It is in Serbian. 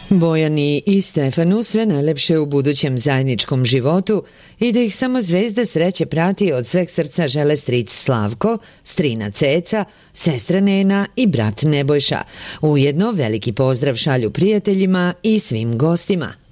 Bojani i Stefanu sve najlepše u budućem zajedničkom životu i da ih samo zvezda sreće prati od sveg srca žele stric Slavko, strina Ceca, sestra Nena i brat Nebojša. Ujedno veliki pozdrav šalju prijateljima i svim gostima.